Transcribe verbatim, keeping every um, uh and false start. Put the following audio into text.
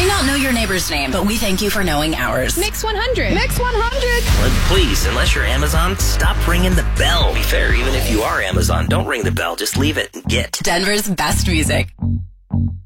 not know your neighbor's name, but we thank you for knowing ours. Mix one hundred. Mix one hundred. Well, please, unless you're Amazon, stop ringing the bell. Be fair, even if you are Amazon, don't ring the bell. Just leave it and get. Denver's best music.